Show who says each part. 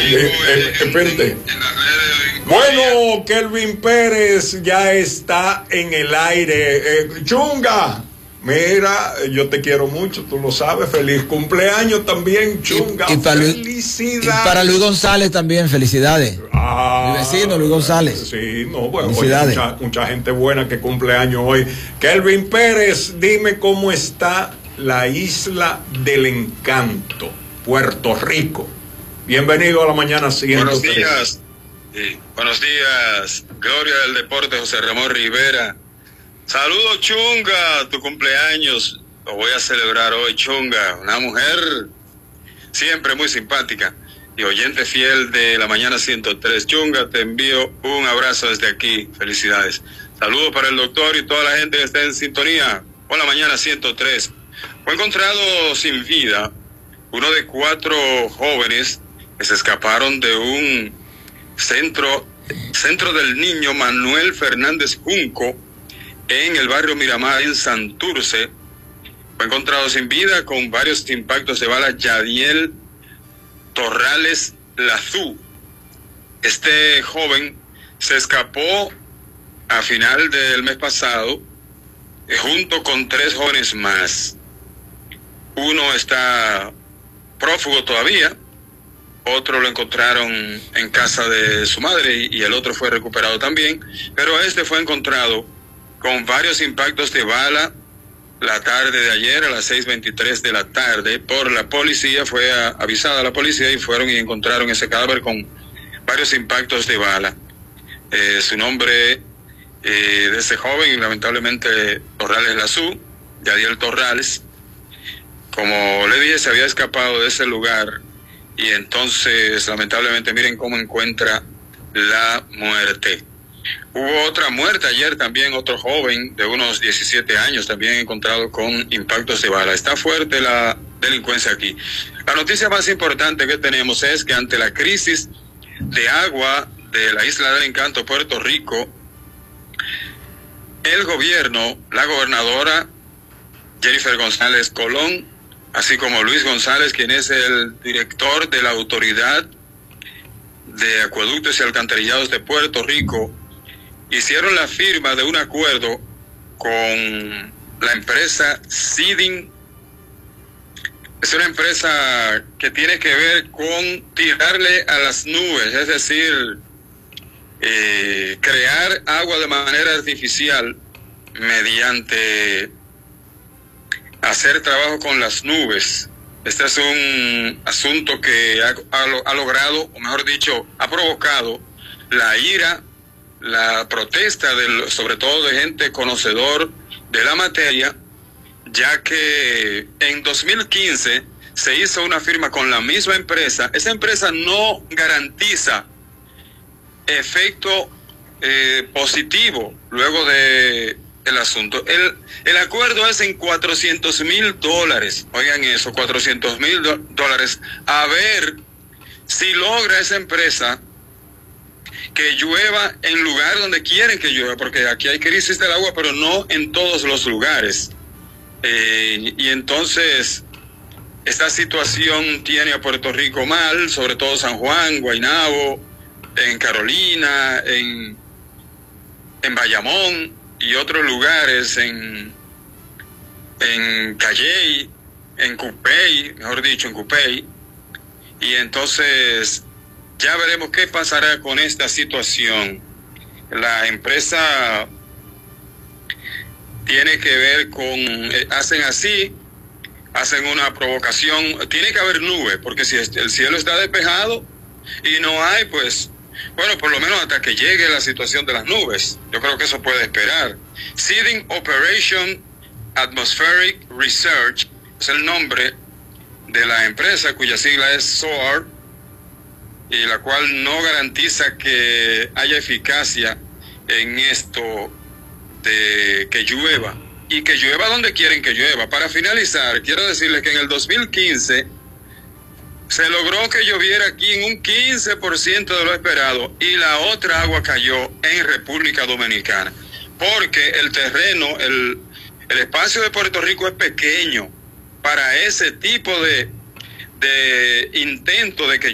Speaker 1: Espérate. Bueno, Kelvin Pérez ya está en el aire. Chunga, mira, yo te quiero mucho, tú lo sabes. Feliz cumpleaños también, Chunga.
Speaker 2: Felicidades. Y para Luis González también, felicidades. Mi vecino, Luis González.
Speaker 1: Sí, no, bueno, oye, mucha gente buena que cumple años hoy. Kelvin Pérez, dime cómo está la Isla del Encanto, Puerto Rico. Bienvenido a la mañana 103.
Speaker 3: Buenos días. Buenos días, Gloria del Deporte, José Ramón Rivera. Saludos, Chunga, tu cumpleaños. Lo voy a celebrar hoy, Chunga. Una mujer siempre muy simpática y oyente fiel de la mañana 103. Chunga, te envío un abrazo desde aquí. Felicidades. Saludos para el doctor y toda la gente que está en sintonía con la mañana 103. Fue encontrado sin vida uno de 4 jóvenes que se escaparon de un Centro del Niño Manuel Fernández Junco en el barrio Miramar en Santurce. Fue encontrado sin vida con varios impactos de bala Yadiel Torrales Lazú. Este joven se escapó a final del mes pasado junto con 3 jóvenes más. Uno está prófugo todavía. Otro lo encontraron en casa de su madre y el otro fue recuperado también, pero este fue encontrado con varios impactos de bala la tarde de ayer a las 6:23 de la tarde por la policía. Fue avisada la policía y fueron y encontraron ese cadáver con varios impactos de bala. Su nombre de ese joven, lamentablemente, Torrales Lazú, Yadiel Torrales, como le dije, se había escapado de ese lugar. Y entonces, lamentablemente, miren cómo encuentra la muerte. Hubo otra muerte ayer también, otro joven de unos 17 años, también encontrado con impactos de bala. Está fuerte la delincuencia aquí. La noticia más importante que tenemos es que ante la crisis de agua de la Isla del Encanto, Puerto Rico, el gobierno, la gobernadora Jennifer González Colón, así como Luis González, quien es el director de la Autoridad de Acueductos y Alcantarillados de Puerto Rico, hicieron la firma de un acuerdo con la empresa Seeding. Es una empresa que tiene que ver con tirarle a las nubes, es decir, crear agua de manera artificial mediante hacer trabajo con las nubes. Este es un asunto que ha logrado, o mejor dicho, ha provocado la ira, la protesta, sobre todo de gente conocedor de la materia, ya que en 2015 se hizo una firma con la misma empresa. Esa empresa no garantiza efecto positivo luego de el asunto. El acuerdo es en $400,000. Oigan eso, $400,000. A ver si logra esa empresa que llueva en lugar donde quieren que llueva, porque aquí hay crisis del agua, pero no en todos los lugares. Y entonces esta situación tiene a Puerto Rico mal, sobre todo San Juan, Guaynabo, en Carolina, en Bayamón y otros lugares, en Calley, en Cupey, mejor dicho, en Cupey. Y entonces ya veremos qué pasará con esta situación. La empresa tiene que ver con, hacen una provocación. Tiene que haber nube, porque si el cielo está despejado y no hay, pues, bueno, por lo menos hasta que llegue la situación de las nubes. Yo creo que eso puede esperar. Seeding Operation Atmospheric Research es el nombre de la empresa, cuya sigla es SOAR, y la cual no garantiza que haya eficacia en esto de que llueva, y que llueva donde quieren que llueva. Para finalizar, quiero decirles que en el 2015 se logró que lloviera aquí en un 15% de lo esperado, y la otra agua cayó en República Dominicana, porque el terreno, el espacio de Puerto Rico es pequeño para ese tipo de intento de que